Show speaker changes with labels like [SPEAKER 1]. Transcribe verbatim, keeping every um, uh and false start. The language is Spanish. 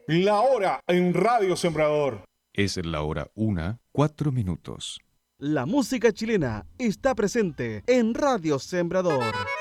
[SPEAKER 1] La hora en Radio Sembrador.
[SPEAKER 2] Es la hora una, cuatro minutos.
[SPEAKER 3] La música chilena está presente en Radio Sembrador.